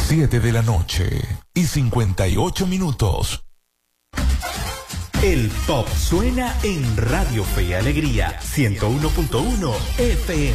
7 de la noche y 58 minutos. El top suena en Radio Fe y Alegría 101.1 FM.